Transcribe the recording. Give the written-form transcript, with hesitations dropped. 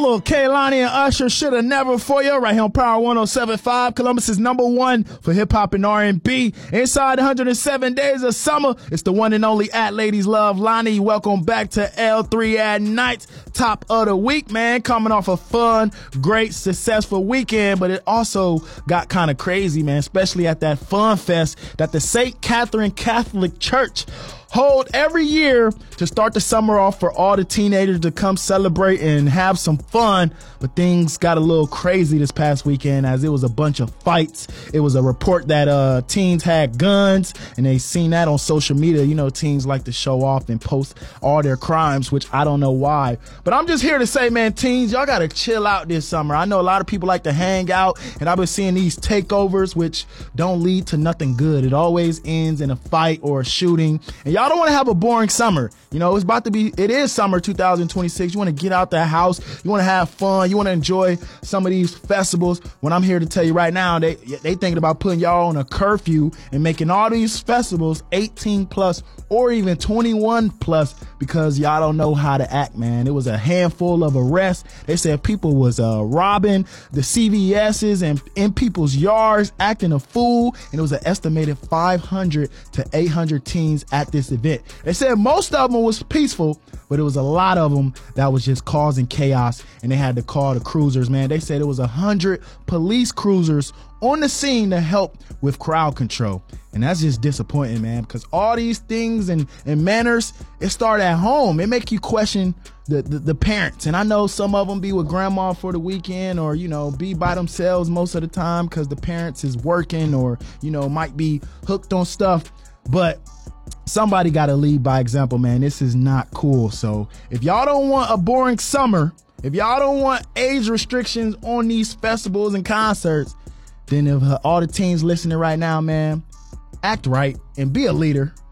Little Kaylani and Usher, Shoulda Never for you, right here on Power 107.5, Columbus's #1 for hip-hop and R&B. Inside 107 days of summer, it's the one and only at Ladies Love Lonnie. Welcome back to L3 at Night, top of the week, man. Coming off a fun, great, successful weekend, but it also got kind of crazy, man, especially at that fun fest that the St. Catherine Catholic Church hold every year to start the summer off for all the teenagers to come celebrate and have some fun. But things got a little crazy this past weekend as it was a bunch of fights. It was a report that teens had guns, and they seen that on social media. You know, teens like to show off and post all their crimes, which I don't know why. But I'm just here to say, man, teens, y'all gotta chill out this summer. I know a lot of people like to hang out, and I've been seeing these takeovers which don't lead to nothing good. It always ends in a fight or a shooting, and y'all don't want to have a boring summer. You know, it is summer 2026. You want to get out the house. You want to have fun. You want to enjoy some of these festivals. When I'm here to tell you right now, they thinking about putting y'all on a curfew and making all these festivals 18 plus or even 21 plus because y'all don't know how to act, man. It was a handful of arrests. They said people was robbing the CVS's and in people's yards, acting a fool. And it was an estimated 500 to 800 teens at this event. They said most of them was peaceful, but it was a lot of them that was just causing chaos, and they had to call the cruisers, man. They said it was 100 police cruisers on the scene to help with crowd control. And that's just disappointing, man, because all these things and manners, it start at home. It make you question the parents. And I know some of them be with grandma for the weekend or, you know, be by themselves most of the time because the parents is working or, you know, might be hooked on stuff. But somebody got to lead by example, man. This is not cool. So if y'all don't want a boring summer, if y'all don't want age restrictions on these festivals and concerts, then if all the teens listening right now, man, act right and be a leader.